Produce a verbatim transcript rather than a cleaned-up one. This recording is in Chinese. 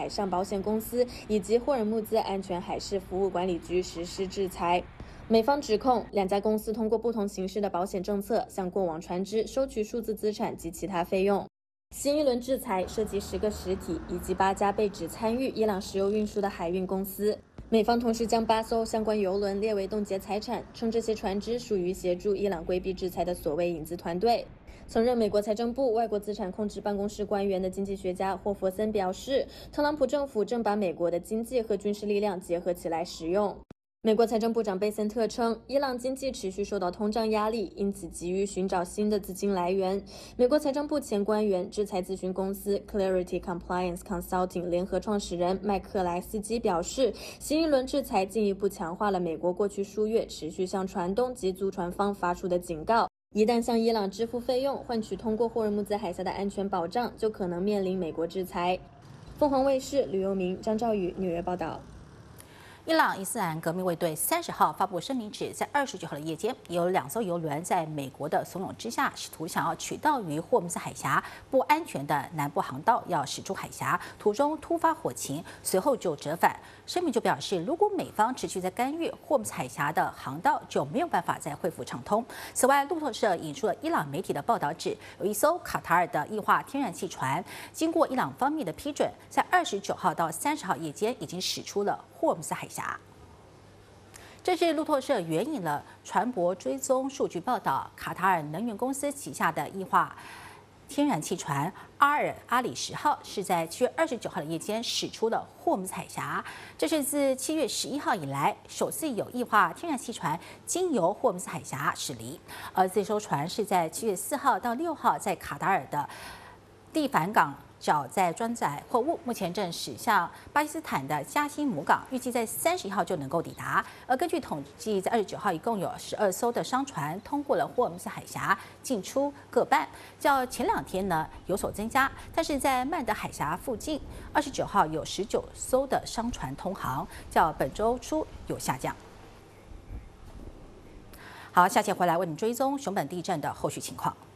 海上保险公司以及霍尔木兹安全海事服务管理局实施制裁。美方指控两家公司通过不同形式的保险政策，向过往船只收取数字资产及其他费用。新一轮制裁涉及十个实体以及八家被指参与伊朗石油运输的海运公司。美方同时将八艘相关油轮列为冻结财产，称这些船只属于协助伊朗规避制裁的所谓影子团队。曾任美国财政部外国资产控制办公室官员的经济学家霍弗森表示，特朗普政府正把美国的经济和军事力量结合起来使用。美国财政部长贝森特称，伊朗经济持续受到通胀压力，因此急于寻找新的资金来源。美国财政部前官员、制裁咨询公司 Clarity Compliance Consulting 联合创始人麦克莱斯基表示，新一轮制裁进一步强化了美国过去数月持续向船东及租船方发出的警告，一旦向伊朗支付费用，换取通过霍尔木兹海峡的安全保障，就可能面临美国制裁。凤凰卫视吕佑明、张兆宇纽约报道。 伊朗伊斯兰革命卫队三十号发布声明指，在二十九号的夜间，有两艘油轮在美国的怂恿之下，试图想要取道于霍姆斯海峡不安全的南部航道，要驶出海峡，途中突发火情，随后就折返。声明就表示，如果美方持续在干预霍姆斯海峡的航道，就没有办法再恢复畅通。此外，路透社引述了伊朗媒体的报道指，有一艘卡塔尔的液化天然气船，经过伊朗方面的批准，在二十九号到三十号夜间已经驶出了霍姆斯海峡。这是路透社援引了船舶追踪数据报道，卡塔尔能源公司旗下的液化天然气船阿尔阿里十号是在七月二十九号的夜间驶出了霍姆斯海峡，这是自七月十一号以来首次有液化天然气船经由霍姆斯海峡驶离。而这艘船是在七月四号到六号在卡塔尔的蒂凡港找在装载货物，目前正驶向巴基斯坦的加辛姆港，预计在三十一号就能够抵达。而根据统计，在二十九号一共有十二艘的商船通过了霍尔木兹海峡，进出各半，较前两天呢有所增加。但是在曼德海峡附近，二十九号有十九艘的商船通航，较本周初有下降。好，下节回来为你追踪熊本地震的后续情况。